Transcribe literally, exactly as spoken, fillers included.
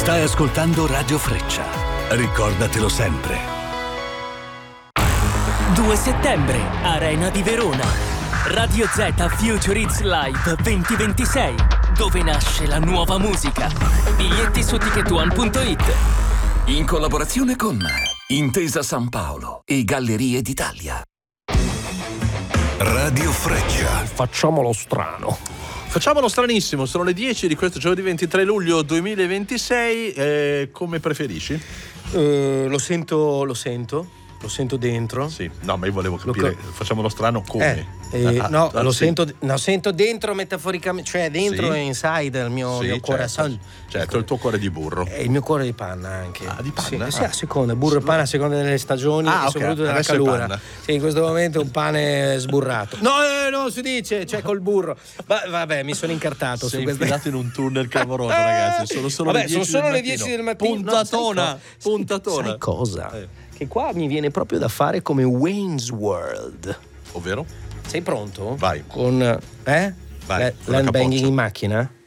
Stai ascoltando Radio Freccia. Ricordatelo sempre. due settembre, Arena di Verona. Radio Z Future Hits Live duemilaventisei, dove nasce la nuova musica. Biglietti su ticket one punto it. In collaborazione con Intesa San Paolo e Gallerie d'Italia. Radio Freccia. Facciamolo strano. Facciamolo stranissimo, sono le dieci di questo giovedì ventitré luglio duemilaventisei. Eh, come preferisci? Uh, lo sento, lo sento. Lo sento dentro. Sì, no, ma io volevo capire, Lo... facciamolo strano come? Eh, eh, ah, no, ah, lo sì. sento, no, sento dentro metaforicamente, cioè dentro sì. inside il mio, Sì, mio cuore. certo, certo, il tuo cuore di burro. E il mio cuore di panna anche. Ah, di panna? Sì, Ah. sì, a seconda, burro e panna a seconda delle stagioni Ah, e ok, soprattutto della adesso è calura. panna. Sì, in questo momento è un pane sburrato. No, eh, no, si dice, cioè col burro. Va, vabbè, mi sono incartato Sei su questa. infilato in un tunnel clamoroso, ragazzi. Sono solo Vabbè, le dieci sono solo del le mattino. dieci del mattino. Puntatona, No, sai co- puntatona. Sai cosa? Eh. Che qua mi viene proprio da fare come Wayne's World. Ovvero? Sei pronto? Vai. Con eh? Vai, La- con la land banging capoccia. in macchina?